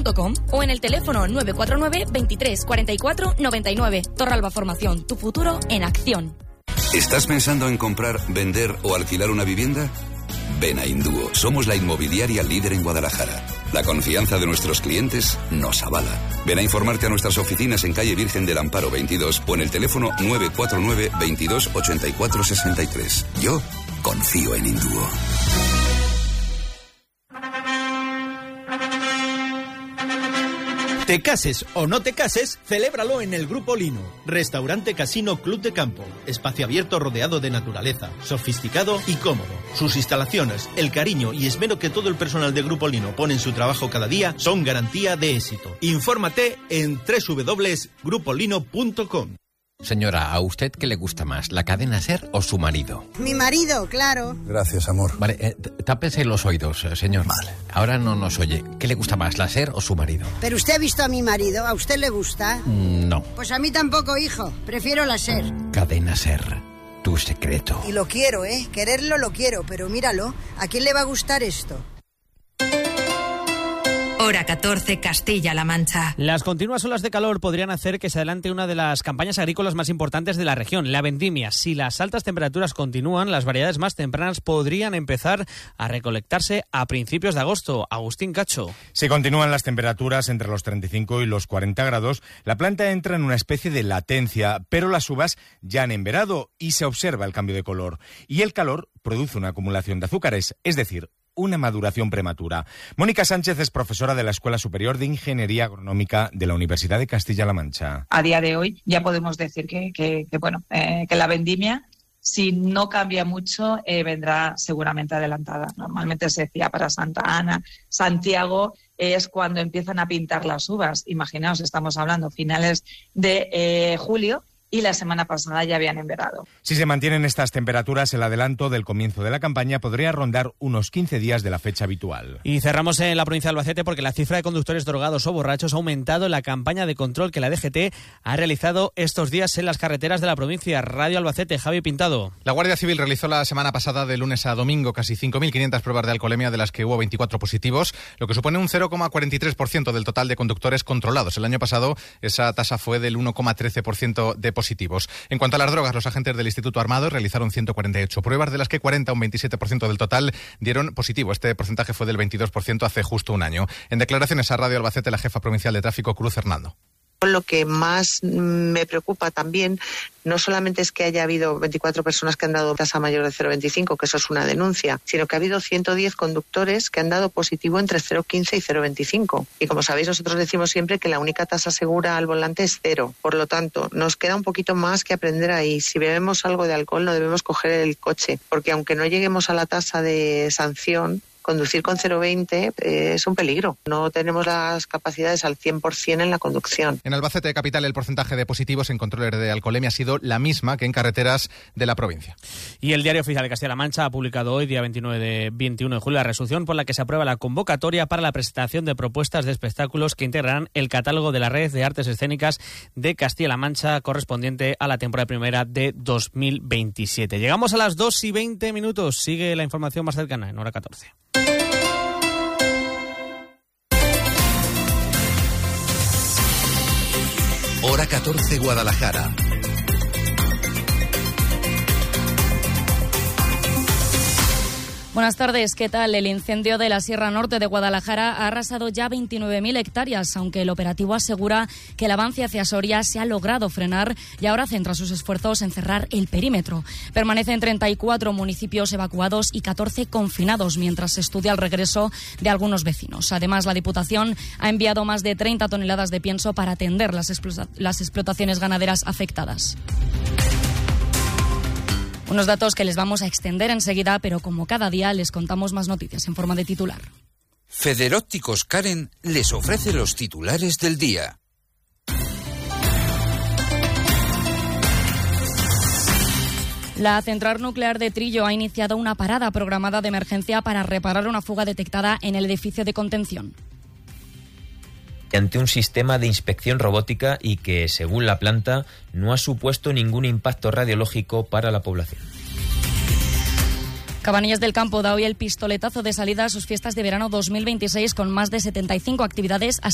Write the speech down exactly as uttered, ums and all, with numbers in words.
punto com o en el teléfono nueve cuatro nueve, veintitrés, cuarenta y cuatro, noventa y nueve. Torralba Formación, tu futuro en acción. ¿Estás pensando en comprar, vender o alquilar una vivienda? Ven a Indúo. Somos la inmobiliaria líder en Guadalajara. La confianza de nuestros clientes nos avala. Ven a informarte a nuestras oficinas en calle Virgen del Amparo veintidós o en el teléfono nueve cuatro nueve, veintidós, ochenta y cuatro, sesenta y tres. Yo confío en Indúo. Te cases o no te cases, celébralo en el Grupo Lino. Restaurante Casino Club de Campo. Espacio abierto rodeado de naturaleza, sofisticado y cómodo. Sus instalaciones, el cariño y esmero que todo el personal de Grupo Lino pone en su trabajo cada día son garantía de éxito. Infórmate en doble u doble u doble u punto grupo lino punto com. Señora, ¿a usted qué le gusta más, la cadena SER o su marido? Mi marido, claro. Gracias, amor. Vale, eh, tápese los oídos, eh, señor. Vale. Ahora no nos oye. ¿Qué le gusta más, la SER o su marido? Pero usted ha visto a mi marido, ¿a usted le gusta? Mm, no. Pues a mí tampoco, hijo. Prefiero la SER. Cadena SER, tu secreto. Y lo quiero, ¿eh? Quererlo lo quiero, pero míralo. ¿A quién le va a gustar esto? Hora catorce, Castilla-La Mancha. Las continuas olas de calor podrían hacer que se adelante una de las campañas agrícolas más importantes de la región, la vendimia. Si las altas temperaturas continúan, las variedades más tempranas podrían empezar a recolectarse a principios de agosto. Agustín Cacho. Si continúan las temperaturas entre los treinta y cinco y los cuarenta grados, la planta entra en una especie de latencia, pero las uvas ya han emberado y se observa el cambio de color. Y el calor produce una acumulación de azúcares, es decir, una maduración prematura. Mónica Sánchez es profesora de la Escuela Superior de Ingeniería Agronómica de la Universidad de Castilla-La Mancha. A día de hoy ya podemos decir que, que, que bueno, eh, que la vendimia, si no cambia mucho, eh, vendrá seguramente adelantada. Normalmente se decía para Santa Ana, Santiago, es cuando empiezan a pintar las uvas. Imaginaos, estamos hablando finales de eh, julio, y la semana pasada ya habían emberado. Si se mantienen estas temperaturas, el adelanto del comienzo de la campaña podría rondar unos quince días de la fecha habitual. Y cerramos en la provincia de Albacete porque la cifra de conductores drogados o borrachos ha aumentado en la campaña de control que la D G T ha realizado estos días en las carreteras de la provincia. Radio Albacete, Javi Pintado. La Guardia Civil realizó la semana pasada de lunes a domingo casi cinco mil quinientas pruebas de alcoholemia, de las que hubo veinticuatro positivos, lo que supone un cero coma cuarenta y tres por ciento del total de conductores controlados. El año pasado esa tasa fue del uno coma trece por ciento de positivos. Positivos. En cuanto a las drogas, los agentes del Instituto Armado realizaron ciento cuarenta y ocho pruebas, de las que cuarenta, un veintisiete por ciento del total, dieron positivo. Este porcentaje fue del veintidós por ciento hace justo un año. En declaraciones a Radio Albacete, la jefa provincial de tráfico, Cruz Hernando. Lo que más me preocupa también no solamente es que haya habido veinticuatro personas que han dado tasa mayor de cero coma veinticinco, que eso es una denuncia, sino que ha habido ciento diez conductores que han dado positivo entre cero coma quince y cero coma veinticinco. Y como sabéis, nosotros decimos siempre que la única tasa segura al volante es cero. Por lo tanto, nos queda un poquito más que aprender ahí. Si bebemos algo de alcohol, no debemos coger el coche, porque aunque no lleguemos a la tasa de sanción, conducir con cero coma veinte eh, es un peligro. No tenemos las capacidades al cien por ciento en la conducción. En Albacete capital, el porcentaje de positivos en controles de alcoholemia ha sido la misma que en carreteras de la provincia. Y el Diario Oficial de Castilla-La Mancha ha publicado hoy, día veintinueve de, veintiuno de julio, la resolución por la que se aprueba la convocatoria para la presentación de propuestas de espectáculos que integrarán el catálogo de la Red de Artes Escénicas de Castilla-La Mancha, correspondiente a la temporada primera de dos mil veintisiete. Llegamos a las dos y veinte minutos. Sigue la información más cercana en hora catorce. Hora catorce, Guadalajara. Buenas tardes, ¿qué tal? El incendio de la Sierra Norte de Guadalajara ha arrasado ya veintinueve mil hectáreas, aunque el operativo asegura que el avance hacia Soria se ha logrado frenar y ahora centra sus esfuerzos en cerrar el perímetro. Permanecen treinta y cuatro municipios evacuados y catorce confinados, mientras se estudia el regreso de algunos vecinos. Además, la Diputación ha enviado más de treinta toneladas de pienso para atender las, explota- las explotaciones ganaderas afectadas. Unos datos que les vamos a extender enseguida, pero como cada día les contamos más noticias en forma de titular. Federópticos Karen les ofrece los titulares del día. La central nuclear de Trillo ha iniciado una parada programada de emergencia para reparar una fuga detectada en el edificio de contención. Ante un sistema de inspección robótica y que, según la planta, no ha supuesto ningún impacto radiológico para la población. Cabanillas del Campo da hoy el pistoletazo de salida a sus fiestas de verano dos mil veintiséis con más de setenta y cinco actividades